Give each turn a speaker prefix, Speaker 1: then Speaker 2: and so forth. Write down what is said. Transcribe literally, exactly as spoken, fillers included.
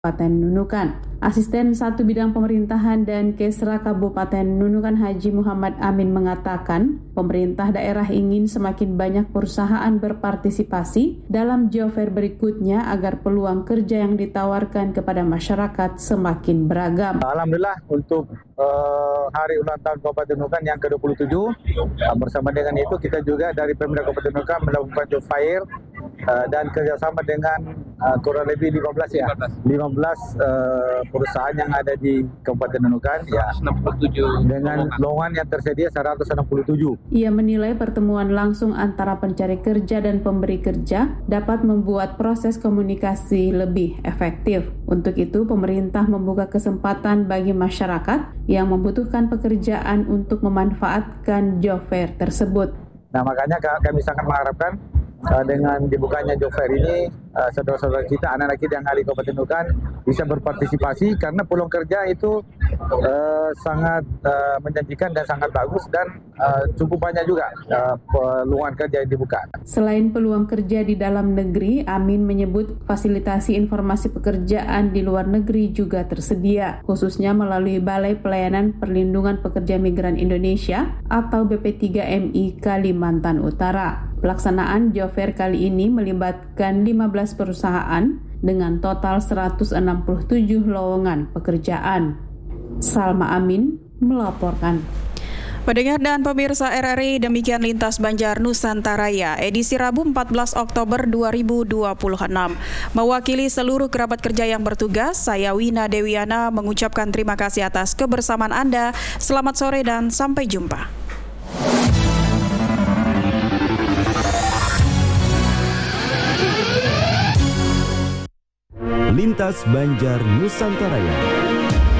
Speaker 1: Kabupaten Nunukan. Asisten Satu Bidang Pemerintahan dan Kesra Kabupaten Nunukan Haji Muhammad Amin mengatakan, pemerintah daerah ingin semakin banyak perusahaan berpartisipasi dalam job fair berikutnya agar peluang kerja yang ditawarkan kepada masyarakat semakin beragam.
Speaker 2: Alhamdulillah untuk uh, hari ulang tahun Kabupaten Nunukan yang ke dua puluh tujuh, uh, bersama dengan itu kita juga dari Pemda Kabupaten Nunukan melakukan job fair uh, dan kerjasama dengan uh, kurang lebih lima belas ya, lima belas uh, perusahaan yang ada di Kabupaten Nunukan ya, dengan lowongan yang tersedia seratus enam puluh tujuh.
Speaker 1: Ia menilai pertemuan langsung antara pencari kerja dan pemberi kerja dapat membuat proses komunikasi lebih efektif. Untuk itu, pemerintah membuka kesempatan bagi masyarakat yang membutuhkan pekerjaan untuk memanfaatkan job fair tersebut.
Speaker 2: Nah, makanya kami sangat mengharapkan uh, dengan dibukanya job fair ini, uh, saudara-saudara kita, anak-anak kita yang ada di Kabupaten Nunukan bisa berpartisipasi karena peluang kerja itu uh, sangat uh, menjanjikan dan sangat bagus dan uh, cukup banyak juga uh, peluang kerja yang dibuka.
Speaker 1: Selain peluang kerja di dalam negeri, Amin menyebut fasilitasi informasi pekerjaan di luar negeri juga tersedia, khususnya melalui Balai Pelayanan Perlindungan Pekerja Migran Indonesia atau B P tiga M I Kalimantan Utara. Pelaksanaan job fair kali ini melibatkan lima belas perusahaan dengan total seratus enam puluh tujuh lowongan pekerjaan. Salma Amin melaporkan.
Speaker 3: Pendengar dan pemirsa R R I, demikian Lintas Banjar Nusantaraya, edisi Rabu empat belas Oktober dua ribu dua puluh enam. Mewakili seluruh kerabat kerja yang bertugas, saya Wina Dewiana mengucapkan terima kasih atas kebersamaan Anda. Selamat sore dan sampai jumpa.
Speaker 4: Lintas Banjar Nusantaraya.